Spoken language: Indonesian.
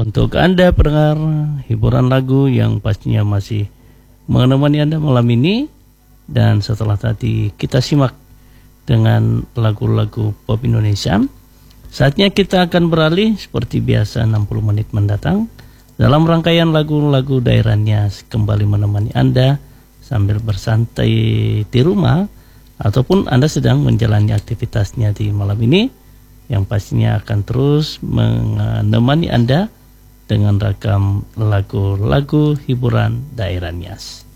Untuk Anda pendengar hiburan lagu yang pastinya masih menemani Anda malam ini. Dan setelah tadi kita simak dengan lagu-lagu pop Indonesia, saatnya kita akan beralih seperti biasa 60 menit mendatang dalam rangkaian lagu-lagu daerah Nias kembali menemani Anda sambil bersantai di rumah ataupun Anda sedang menjalani aktivitasnya di malam ini, yang pastinya akan terus menemani Anda dengan ragam lagu-lagu hiburan daerah Nias.